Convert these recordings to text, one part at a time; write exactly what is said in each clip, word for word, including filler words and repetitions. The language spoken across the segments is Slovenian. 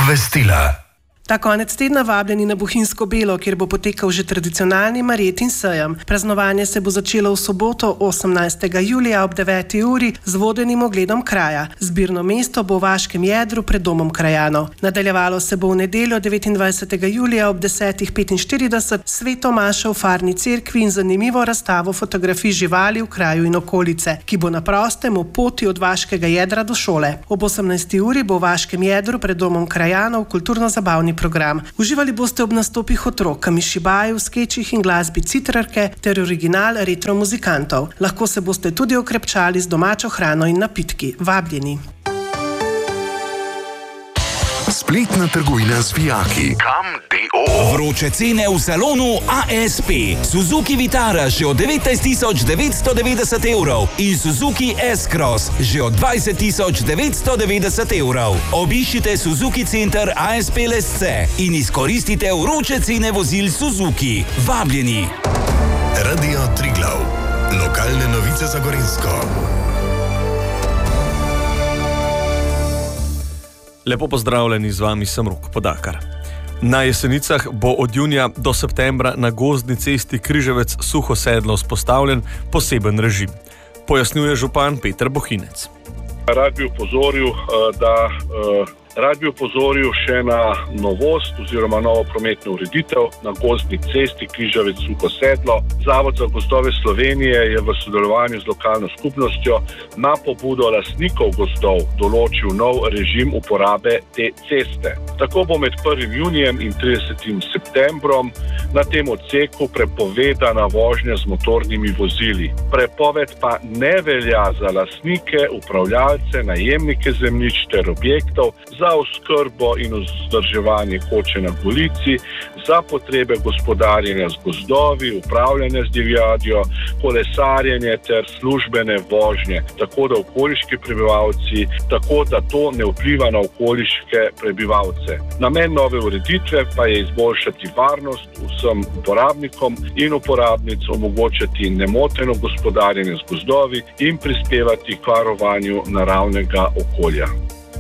Obvestila. Ta konec tedna vabljeni na Bohinjsko Belo, kjer bo potekal že tradicionalni Marjet in sejem. Praznovanje se bo začelo v soboto, osemnajstega julija ob deveti uri z vodenim ogledom kraja. Zbirno mesto bo v vaškem jedru pred domom krajanov. Nadaljevalo se bo v nedeljo, devetindvajsetega julija ob desetih petinštirideset Sveto mašo v Farni cerkvi in zanimivo razstavo fotografij živali v kraju in okolice, ki bo na prostem v poti od vaškega jedra do šole. Ob osemnajsti uri bo v vaškem jedru pred domom krajanov kulturno-zabavni program. Uživali boste ob nastopih otrok, kamišibaju, skečih in glasbi Citrarke ter original retro muzikantov. Lahko se boste tudi okrepčali z domačo hrano in napitki. Vabljeni. Spletna trgovina z vijaki. Kam D O O. Vroče cene v salonu A S P. Suzuki Vitara že od devetnajst tisoč devetsto devetdeset evrov in Suzuki S-Cross že od dvajset tisoč devetsto devetdeset evrov. Obiščite Suzuki Center A S P Lesce in izkoristite vroče cene vozil Suzuki. Vabljeni. Radio Triglav. Lokalne novice za Gorenjsko. Lepo pozdravljeni, z vami sem Rok Podakar. Na Jesenicah bo od junija do septembra na gozdni cesti Križevec-Suho Sedlo vzpostavljen poseben režim. Pojasnjuje župan Peter Bohinec. Rad bi upozoril, da Rad bi upozoril še na novost oziroma novo prometno ureditev na gozdni cesti Križevec-Suho Sedlo. Zavod za gozdove Slovenije je v sodelovanju z lokalno skupnostjo na pobudo lastnikov gozdov določil nov režim uporabe te ceste. Tako bo med prvim junijem in tridesetim septembrom na tem odseku prepovedana vožnja z motornimi vozili. Prepoved pa ne velja za lastnike, upravljalce, najemnike zemljišč ter objektov, za oskrbo in vzdrževanje koče na Golici, za potrebe gospodarjenja z gozdovi, upravljanja z divjadjo, kolesarjenje ter službene vožnje, tako da okoliški prebivalci, tako da to ne vpliva na okoliške prebivalce. Namen nove ureditve pa je izboljšati varnost vsem uporabnikom in uporabnic, omogočati nemoteno gospodarjenje z gozdovi in prispevati k varovanju naravnega okolja.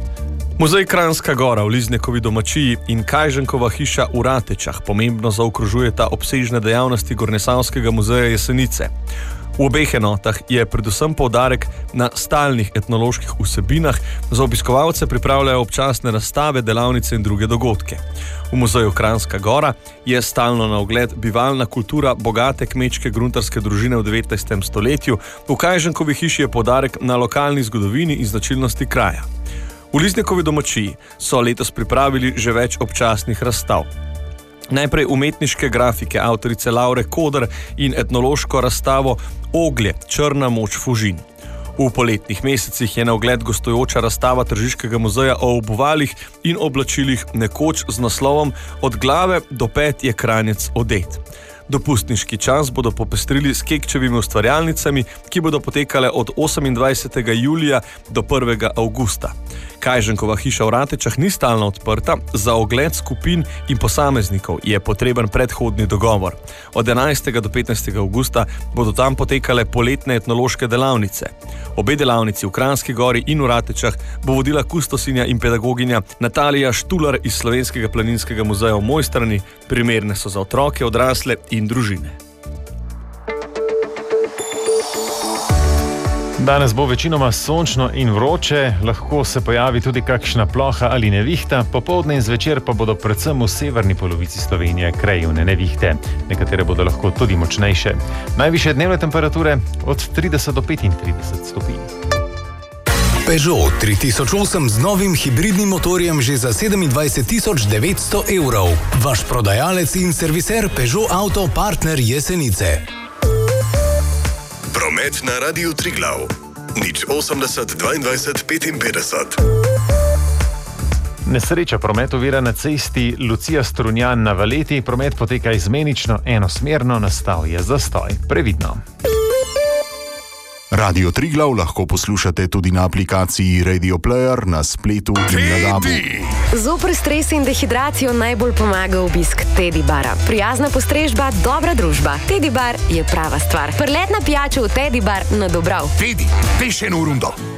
Muzej Kranjska Gora v Liznekovi domačiji in Kajženkova hiša v Ratečah pomembno zaokrožujeta obsežne dejavnosti Gornesavskega muzeja Jesenice. V obeh enotah je predvsem poudarek na stalnih etnoloških vsebinah, za obiskovalce pripravljajo občasne razstave, delavnice in druge dogodke. V muzeju Kranjska Gora je stalno na ogled bivalna kultura bogate kmečke gruntarske družine v devetnajstem stoletju, v Kajženkovi hiši je poudarek na lokalni zgodovini in značilnosti kraja. V Liznekovi domačiji so letos pripravili že več občasnih razstav. Najprej umetniške grafike avtorice Laure Koder in etnološko razstavo Oglje, črna moč Fužin. V poletnih mesecih je na ogled gostujoča razstava Tržiškega muzeja o obuvalih in oblačilih, nekoč z naslovom Od glave do pet je Kranjec odet. Dopustniški čas bodo popestrili s Kekčevimi ustvarjalnicami, ki bodo potekale od osemindvajsetega julija do prvega avgusta. Kajženkova hiša v Ratečah ni stalno odprta, za ogled skupin in posameznikov je potreben predhodni dogovor. Od enajstega do petnajstega avgusta bodo tam potekale poletne etnološke delavnice. Obe delavnici v Kranjski Gori in v Ratečah bo vodila kustosinja in pedagoginja Natalija Štular iz Slovenskega planinskega muzeja v Mojstrani. Primerne so za otroke, odrasle in družine. Danes bo večinoma sončno in vroče, lahko se pojavi tudi kakšna ploha ali nevihta, popoldne in zvečer pa bodo predvsem v severni polovici Slovenije krajevne nevihte. Nekatere bodo lahko tudi močnejše. Najvišje dnevne temperature od trideset do petintrideset stopinj. Peugeot tri tisoč osem z novim hibridnim motorjem že za sedemindvajset tisoč devetsto evrov. Vaš prodajalec in serviser Peugeot Auto partner Jesenice. Promet na Radiu Triglav. nič osemdeset dvaindvajset petinpetdeset. Nesreča promet ovira na cesti Lucija Strunjan na Valeti. Promet poteka izmenično, enosmerno, nastal je zastoj. Previdno. Radio Triglav lahko poslušate tudi na aplikaciji Radio Player, na spletu in na dabu. Zoper stres in dehidracijo najbolj pomaga obisk Teddy Bara. Prijazna postrežba, dobra družba. Teddy Bar je prava stvar. Prletna pijača v Teddy Bar na Dobrav. Teddy, peš eno rundo.